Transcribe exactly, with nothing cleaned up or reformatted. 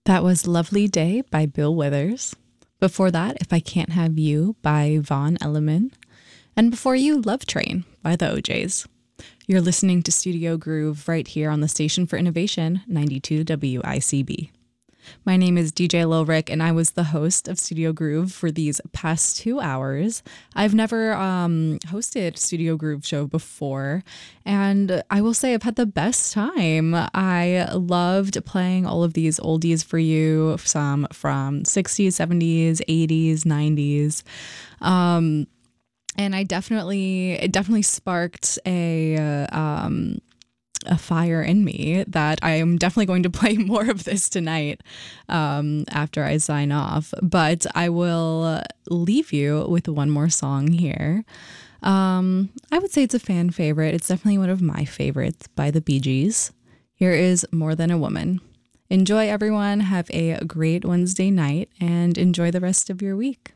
That was Lovely Day by Bill Withers. Before that, If I Can't Have You by Vaughn Elliman. And before you, Love Train by the O Js. You're listening to Studio Groove right here on the Station for Innovation, ninety-two W I C B. My name is D J Lil Rick, and I was the host of Studio Groove for these past two hours. I've never um, hosted Studio Groove show before, and I will say I've had the best time. I loved playing all of these oldies for you, some from sixties, seventies, eighties, nineties. Um, and I definitely, it definitely sparked a... Uh, um, a fire in me that I am definitely going to play more of this tonight um, after I sign off. But I will leave you with one more song here. Um, I would say it's a fan favorite. It's definitely one of my favorites by the Bee Gees. Here is More Than a Woman. Enjoy, everyone. Have a great Wednesday night and enjoy the rest of your week.